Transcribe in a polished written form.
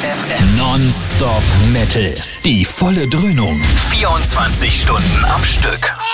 FM. Non-Stop Metal. Die volle Dröhnung. 24 Stunden am Stück.